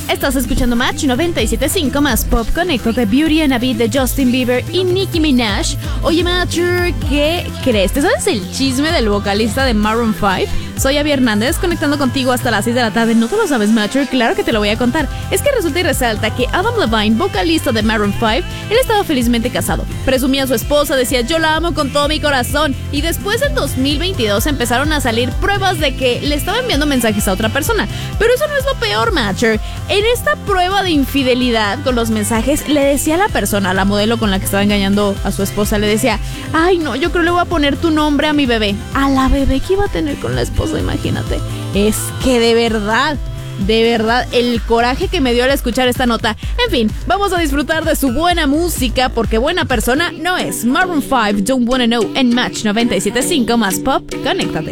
Estás escuchando Match 97.5 más Pop. Conéctate, Beauty and a Beat de Justin Bieber y Nicki Minaj. Oye, Matcher, ¿qué crees? ¿Te sabes el chisme del vocalista de Maroon 5? Soy Abby Hernández, conectando contigo hasta las 6 de la tarde. ¿No te lo sabes, Matcher? Claro que te lo voy a contar. Es que resulta y resalta que Adam Levine, vocalista de Maroon 5, él estaba felizmente casado. Presumía a su esposa, decía, yo la amo con todo mi corazón. Y después en 2022 empezaron a salir pruebas de que le estaba enviando mensajes a otra persona. Pero eso no es lo peor, Matcher. En esta prueba de infidelidad con los mensajes, le decía a la persona, a la modelo con la que estaba engañando a su esposa, le decía, ay no, yo creo le voy a poner tu nombre a mi bebé. A la bebé que iba a tener con la esposa. Imagínate, es que de verdad, el coraje que me dio al escuchar esta nota. En fin, vamos a disfrutar de su buena música, porque buena persona no es. Maroon 5, Don't Wanna Know, en Match 97.5 más Pop. Conéctate.